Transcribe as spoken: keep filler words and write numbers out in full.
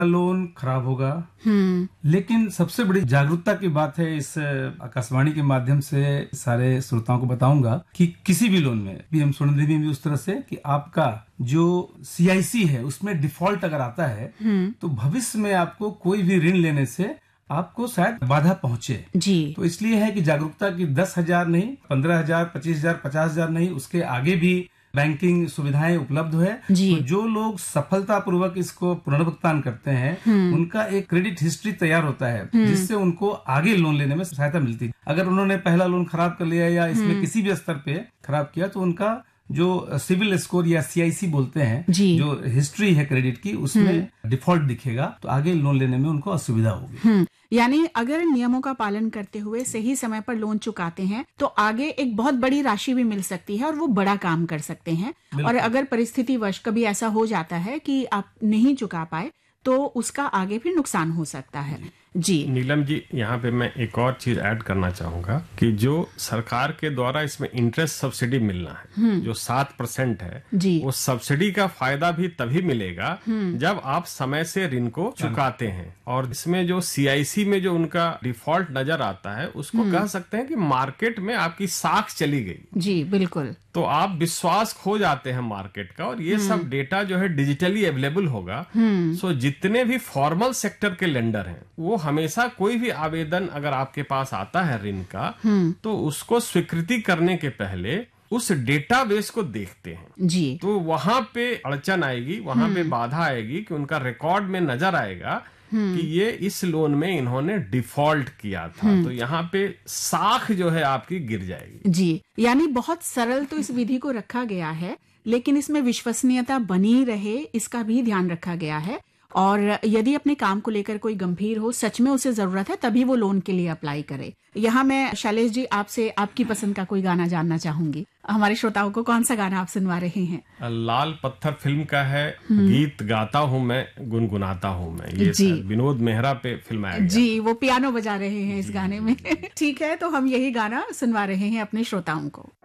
Loan खराब होगा। हम्म लेकिन सबसे बड़ी जागरूकता की बात है, इस आकाशवाणी के माध्यम से सारे श्रोताओं को बताऊंगा कि किसी भी लोन में, पीएम स्वनिधि में भी उस तरह से कि आपका जो सीआईसी है उसमें डिफॉल्ट अगर आता है तो भविष्य में आपको कोई भी ऋण लेने से आपको शायद बाधा पहुंचे जी। तो इसलिए है कि जागरूकता की दस हजार नहीं, पंद्रह हजार, पच्चीस हजार, पचास हजार नहीं, उसके आगे भी बैंकिंग सुविधाएं उपलब्ध है। जी। तो जो लोग सफलतापूर्वक इसको पुनर्भुगतान करते हैं उनका एक क्रेडिट हिस्ट्री तैयार होता है जिससे उनको आगे लोन लेने में सहायता मिलती है। अगर उन्होंने पहला लोन खराब कर लिया या इसमें किसी भी स्तर पे खराब किया तो उनका जो सिविल स्कोर या सीआईसी बोलते हैं, जो हिस्ट्री है क्रेडिट की, उसमें डिफॉल्ट दिखेगा तो आगे लोन लेने में उनको असुविधा होगी। यानी अगर नियमों का पालन करते हुए सही समय पर लोन चुकाते हैं तो आगे एक बहुत बड़ी राशि भी मिल सकती है और वो बड़ा काम कर सकते हैं। और अगर परिस्थिति वश कभी ऐसा हो जाता है कि आप नहीं चुका पाए तो उसका आगे भी नुकसान हो सकता है। जी नीलम जी, यहाँ पे मैं एक और चीज ऐड करना चाहूंगा कि जो सरकार के द्वारा इसमें इंटरेस्ट सब्सिडी मिलना है जो सात परसेंट है जी। वो सब्सिडी का फायदा भी तभी मिलेगा जब आप समय से ऋण को चुकाते हैं। और इसमें जो सीआईसी में जो उनका डिफॉल्ट नजर आता है उसको कह सकते हैं कि मार्केट में आपकी साख चली गई। जी बिल्कुल। तो आप विश्वास खो जाते हैं मार्केट का। और ये सब डेटा जो है डिजिटली अवेलेबल होगा। सो जितने भी फॉर्मल सेक्टर के लेंडर हैं वो हमेशा कोई भी आवेदन अगर आपके पास आता है ऋण का तो उसको स्वीकृति करने के पहले उस डेटाबेस को देखते हैं जी। तो वहां पे अड़चन आएगी, वहां पे बाधा आएगी कि उनका रिकॉर्ड में नजर आएगा कि ये इस लोन में इन्होंने डिफॉल्ट किया था, तो यहाँ पे साख जो है आपकी गिर जाएगी। जी, यानी बहुत सरल तो इस विधि को रखा गया है लेकिन इसमें विश्वसनीयता बनी रहे इसका भी ध्यान रखा गया है। और यदि अपने काम को लेकर कोई गंभीर हो, सच में उसे जरूरत है, तभी वो लोन के लिए अप्लाई करे। यहाँ मैं शैलेश जी आपसे आपकी पसंद का कोई गाना जानना चाहूंगी। हमारे श्रोताओं को कौन सा गाना आप सुनवा रहे हैं? लाल पत्थर फिल्म का है, गीत गाता हूँ मैं, गुनगुनाता हूँ मैं। ये विनोद मेहरा पे फिल्माया गया। जी, वो पियानो बजा रहे हैं इस गाने में। ठीक है, तो हम यही गाना सुनवा रहे हैं अपने श्रोताओं को।